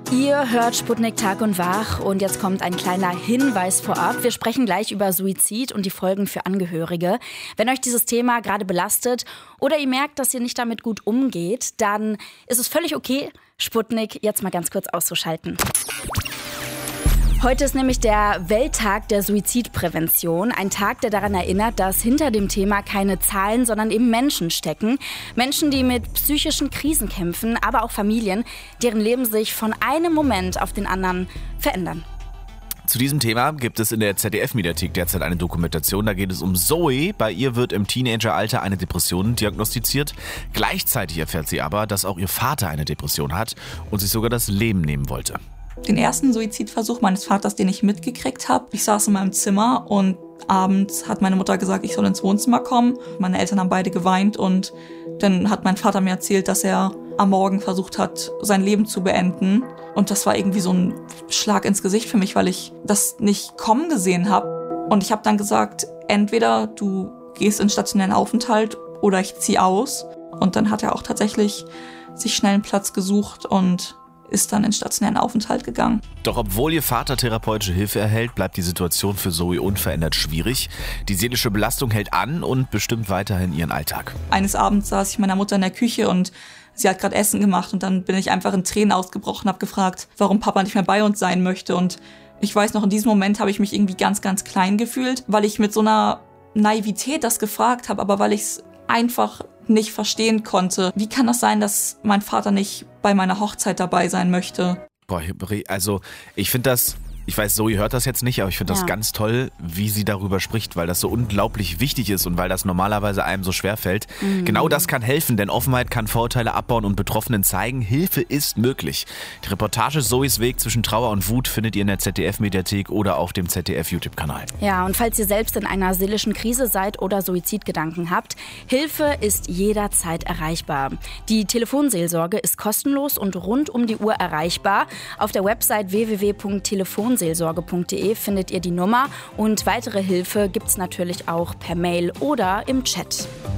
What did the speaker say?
Ihr hört Sputnik Tag und Wach und jetzt kommt ein kleiner Hinweis vorab. Wir sprechen gleich über Suizid und die Folgen für Angehörige. Wenn euch dieses Thema gerade belastet oder ihr merkt, dass ihr nicht damit gut umgeht, dann ist es völlig okay, Sputnik jetzt mal ganz kurz auszuschalten. Heute ist nämlich der Welttag der Suizidprävention. Ein Tag, der daran erinnert, dass hinter dem Thema keine Zahlen, sondern eben Menschen stecken. Menschen, die mit psychischen Krisen kämpfen, aber auch Familien, deren Leben sich von einem Moment auf den anderen verändern. Zu diesem Thema gibt es in der ZDF-Mediathek derzeit eine Dokumentation. Da geht es um Zoe. Bei ihr wird im Teenageralter eine Depression diagnostiziert. Gleichzeitig erfährt sie aber, dass auch ihr Vater eine Depression hat und sich sogar das Leben nehmen wollte. Den ersten Suizidversuch meines Vaters, den ich mitgekriegt habe. Ich saß in meinem Zimmer und abends hat meine Mutter gesagt, ich soll ins Wohnzimmer kommen. Meine Eltern haben beide geweint und dann hat mein Vater mir erzählt, dass er am Morgen versucht hat, sein Leben zu beenden. Und das war irgendwie so ein Schlag ins Gesicht für mich, weil ich das nicht kommen gesehen habe. Und ich habe dann gesagt, entweder du gehst in stationären Aufenthalt oder ich ziehe aus. Und dann hat er auch tatsächlich sich schnell einen Platz gesucht und ist dann in stationären Aufenthalt gegangen. Doch obwohl ihr Vater therapeutische Hilfe erhält, bleibt die Situation für Zoe unverändert schwierig. Die seelische Belastung hält an und bestimmt weiterhin ihren Alltag. Eines Abends saß ich mit meiner Mutter in der Küche und sie hat gerade Essen gemacht und dann bin ich einfach in Tränen ausgebrochen, habe gefragt, warum Papa nicht mehr bei uns sein möchte. Und ich weiß noch, in diesem Moment habe ich mich irgendwie ganz, ganz klein gefühlt, weil ich mit so einer Naivität das gefragt habe, aber weil ich es einfach nicht verstehen konnte. Wie kann das sein, dass mein Vater nicht bei meiner Hochzeit dabei sein möchte? Boah, also ich finde das, ich weiß, Zoe hört das jetzt nicht, aber ich finde das ganz toll, wie sie darüber spricht, weil das so unglaublich wichtig ist und weil das normalerweise einem so schwer fällt. Genau das kann helfen, denn Offenheit kann Vorurteile abbauen und Betroffenen zeigen, Hilfe ist möglich. Die Reportage Zoes Weg zwischen Trauer und Wut findet ihr in der ZDF-Mediathek oder auf dem ZDF-YouTube-Kanal. Ja, und falls ihr selbst in einer seelischen Krise seid oder Suizidgedanken habt, Hilfe ist jederzeit erreichbar. Die Telefonseelsorge ist kostenlos und rund um die Uhr erreichbar. Auf der Website www.telefonseelsorge.de findet ihr die Nummer und weitere Hilfe gibt's natürlich auch per Mail oder im Chat.